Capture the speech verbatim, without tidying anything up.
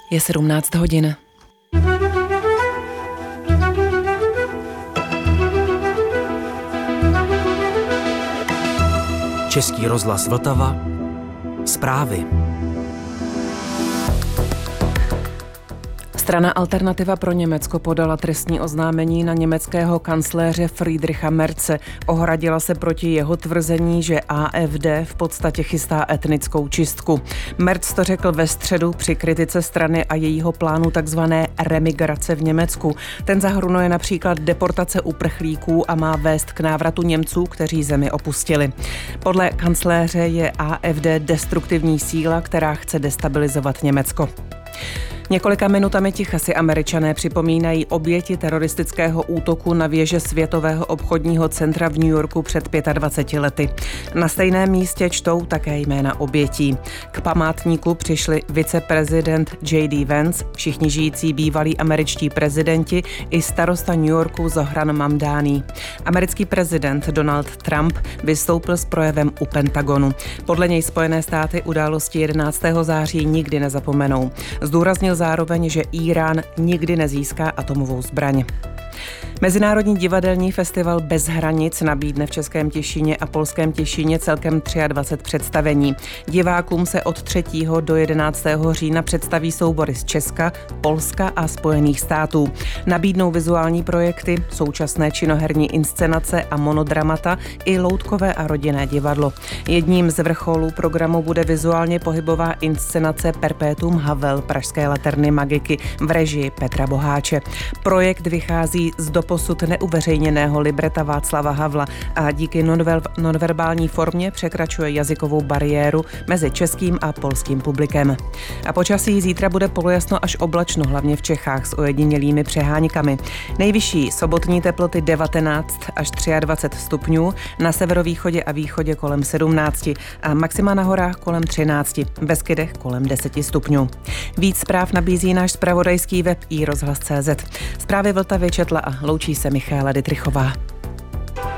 Je sedmnáct hodin. Český rozhlas Vltava. Zprávy. Strana Alternativa pro Německo podala trestní oznámení na německého kancléře Friedricha Merze. Ohradila se proti jeho tvrzení, že A F D v podstatě chystá etnickou čistku. Merz to řekl ve středu při kritice strany a jejího plánu takzvané remigrace v Německu. Ten zahrnuje například deportace uprchlíků a má vést k návratu Němců, kteří zemi opustili. Podle kancléře je A F D destruktivní síla, která chce destabilizovat Německo. Několika minutami ticha si Američané připomínají oběti teroristického útoku na věže Světového obchodního centra v New Yorku před dvaceti pěti lety. Na stejném místě čtou také jména obětí. K památníku přišli viceprezident J D Vance, všichni žijící bývalí američtí prezidenti i starosta New Yorku Zohran Mamdani. Americký prezident Donald Trump vystoupil s projevem u Pentagonu. Podle něj Spojené státy události jedenáctého září nikdy nezapomenou. Zdůraznil zároveň, že Írán nikdy nezíská atomovou zbraň. Mezinárodní divadelní festival Bez hranic nabídne v Českém Těšíně a Polském Těšíně celkem dvacet tři představení. Divákům se od třetího do jedenáctého října představí soubory z Česka, Polska a Spojených států. Nabídnou vizuální projekty, současné činoherní inscenace a monodramata i loutkové a rodinné divadlo. Jedním z vrcholů programu bude vizuálně pohybová inscenace Perpetuum Havel pražské Laterny Magiky v režii Petra Boháče. Projekt vychází z doposud neuveřejněného libreta Václava Havla a díky nonverbální formě překračuje jazykovou bariéru mezi českým a polským publikem. A počasí zítra bude polojasno až oblačno, hlavně v Čechách s ojedinělými přeháňkami. Nejvyšší sobotní teploty devatenáct až dvacet tři stupňů, na severovýchodě a východě kolem sedmnáct a maxima na horách kolem třináct, v Beskydech kolem deset stupňů. Víc zpráv nabízí náš zpravodajský web i rozhlas tečka cé zet. Zprávy Vltavy četla a loučí se Michaela Dytrichová.